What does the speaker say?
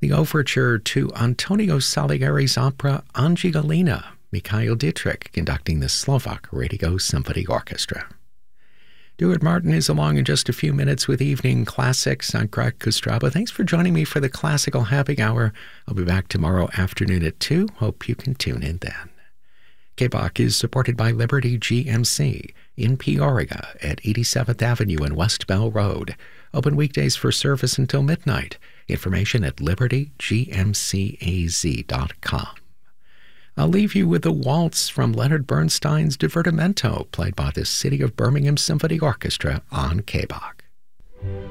The overture to Antonio Salieri's opera Angie Galina, Mikhail Dietrich conducting the Slovak Radio Symphony Orchestra. Stuart Martin is along in just a few minutes with Evening Classics. I'm Greg Kostraba. Thanks for joining me for the Classical Happy Hour. I'll be back tomorrow afternoon at 2. Hope you can tune in then. KBOC is supported by Liberty GMC in Peoria at 87th Avenue and West Bell Road. Open weekdays for service until midnight. Information at libertygmcaz.com. I'll leave you with a waltz from Leonard Bernstein's Divertimento, played by the City of Birmingham Symphony Orchestra on KBOC.